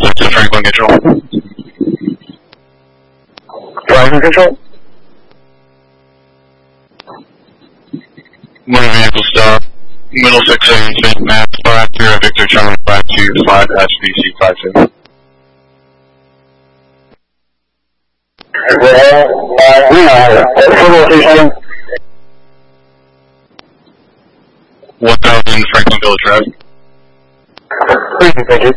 to Franklin Control. Franklin Control. Motor vehicle stop. Middlesex St. Matt 50 Victor Charlie 525 SVC 52. Location. 1000 Franklin Village Road. Thank you.